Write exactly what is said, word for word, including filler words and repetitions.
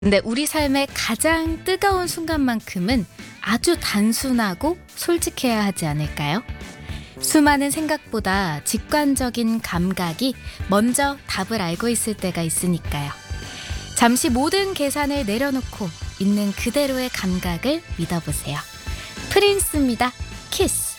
근데 우리 삶의 가장 뜨거운 순간만큼은 아주 단순하고 솔직해야 하지 않을까요? 수많은 생각보다 직관적인 감각이 먼저 답을 알고 있을 때가 있으니까요. 잠시 모든 계산을 내려놓고 있는 그대로의 감각을 믿어보세요. 프린스입니다. 키스.